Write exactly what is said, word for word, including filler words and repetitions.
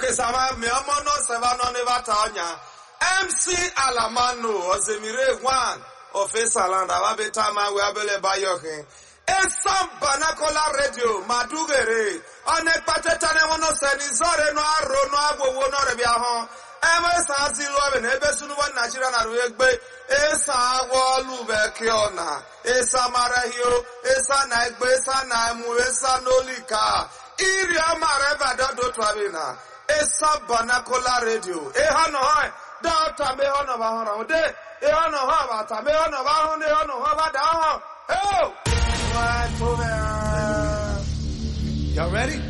Sama me amono sevano nevatanya. M C Alamano Ozemire one of Esalanda Wabetama Wabele Bayoke. Esam Banakola Radio Madugere. Ane patetane wono senizore no aro no abo wono rebiahon. Eme sa zilo ebe nebe sunu wa Nigeria na ruegbe. Esa wolu bekiona. Esa marahio. Esa na egbe. Esa na emu. Esa nolika. Iri amareba dodo twabina. Esa Banakola Radio. Eha no hoi. Data me hono ba hono de. Eha no hoi ba ta me hono ba hono de hono hoi ba da hon. Oh! Y'all ready?